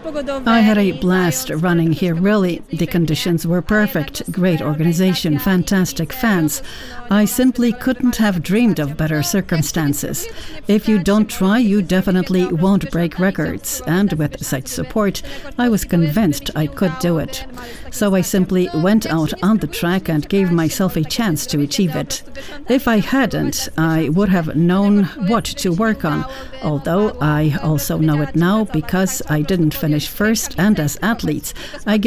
I had a blast running here, really. The conditions were perfect. Great organization, fantastic fans. I simply couldn't have dreamed of better circumstances. If you don't try, you definitely won't break records. And with such support, I was convinced I could do it. So I simply went out on the track and gave myself a chance to achieve it. If I hadn't, I would have known what to work on, although I also know it now because I didn't finish first, and as athletes, I